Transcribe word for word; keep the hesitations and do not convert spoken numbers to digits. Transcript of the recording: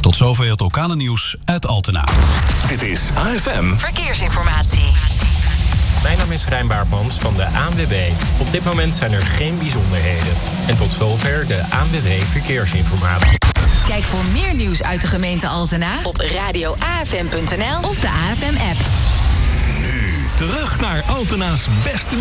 Tot zover het orkanennieuws uit Altena. Dit is A F M Verkeersinformatie. Mijn naam is Rijn Baartmans van de A N W B. Op dit moment zijn er geen bijzonderheden. En tot zover de A N W B Verkeersinformatie. Kijk voor meer nieuws uit de gemeente Altena op radio a f m punt n l of de A F M-app. Nu terug naar Altena's beste